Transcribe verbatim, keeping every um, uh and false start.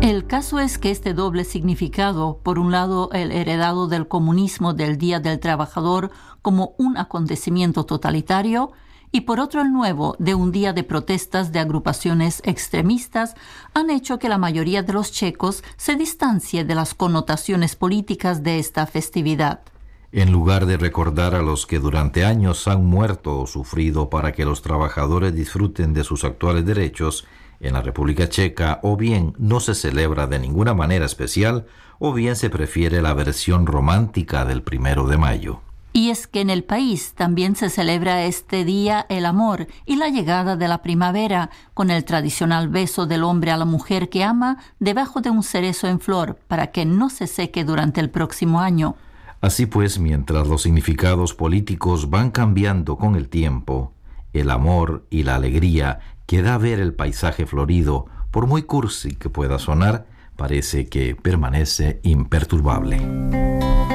El caso es que este doble significado, por un lado el heredado del comunismo del Día del Trabajador como un acontecimiento totalitario, y por otro el nuevo de un día de protestas de agrupaciones extremistas, han hecho que la mayoría de los checos se distancie de las connotaciones políticas de esta festividad. En lugar de recordar a los que durante años han muerto o sufrido para que los trabajadores disfruten de sus actuales derechos, en la República Checa o bien no se celebra de ninguna manera especial o bien se prefiere la versión romántica del primero de mayo. Y es que en el país también se celebra este día el amor y la llegada de la primavera, con el tradicional beso del hombre a la mujer que ama debajo de un cerezo en flor para que no se seque durante el próximo año. Así pues, mientras los significados políticos van cambiando con el tiempo, el amor y la alegría que da a ver el paisaje florido, por muy cursi que pueda sonar, parece que permanece imperturbable.